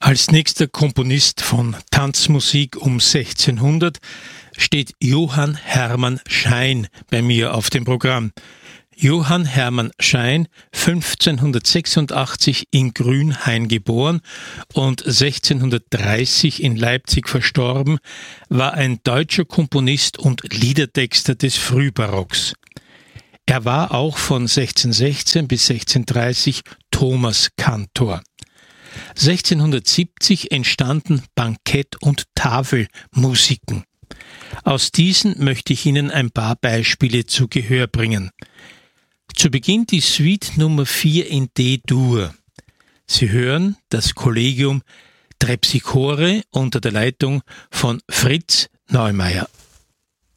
Als nächster Komponist von Tanzmusik um 1600 steht Johann Hermann Schein bei mir auf dem Programm. Johann Hermann Schein, 1586 in Grünhain geboren und 1630 in Leipzig verstorben, war ein deutscher Komponist und Liedertexter des Frühbarocks. Er war auch von 1616 bis 1630 Thomaskantor. 1670 entstanden Bankett- und Tafelmusiken. Aus diesen möchte ich Ihnen ein paar Beispiele zu Gehör bringen. Zu Beginn die Suite Nummer 4 in D-Dur. Sie hören das Collegium Terpsichore unter der Leitung von Fritz Neumeier.